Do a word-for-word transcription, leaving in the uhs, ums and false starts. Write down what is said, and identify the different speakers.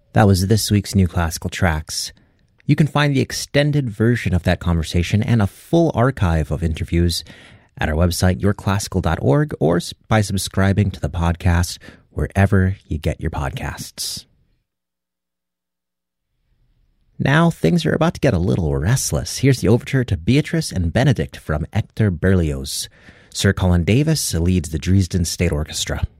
Speaker 1: That was this week's New Classical Tracks. You can find the extended version of that conversation and a full archive of interviews at our website, your classical dot org, or by subscribing to the podcast wherever you get your podcasts. Now things are about to get a little restless. Here's the overture to Beatrice and Benedict from Hector Berlioz. Sir Colin Davis leads the Dresden State Orchestra.